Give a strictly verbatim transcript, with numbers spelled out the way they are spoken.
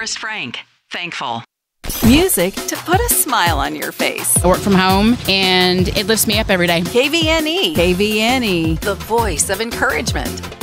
Here's Frank. Thankful. Music to put a smile on your face. I work from home, and it lifts me up every day. K V N E. K V N E, the voice of encouragement.